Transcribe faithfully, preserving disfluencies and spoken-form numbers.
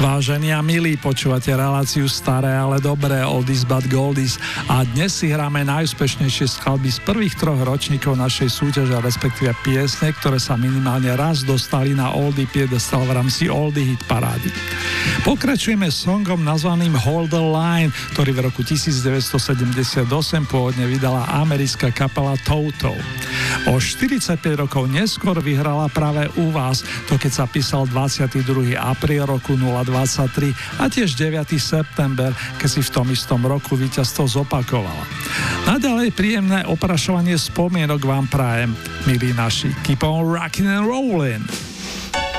Vážení a milí, počúvate reláciu Staré, ale dobré, Oldies but Goldies, a dnes si hráme najúspešnejšie skladby z prvých troch ročníkov našej súťaže, respektíve piesne, ktoré sa minimálne raz dostali na Oldie piedestal v rámci Oldie hit parády. Pokračujeme songom nazvaným Hold the Line, ktorý v roku devätnásťsedemdesiatosem pôvodne vydala americká kapela Toto. O štyridsaťpäť rokov neskôr vyhrala práve u vás, to keď sa písal dvadsiateho druhého apríla roku nula dvadsaťtri a tiež deviateho september, keď si v tom istom roku víťazstvo zopakovala. Naďalej príjemné oprašovanie spomienok vám prajem, milí naši. Keep on rockin' and rollin'.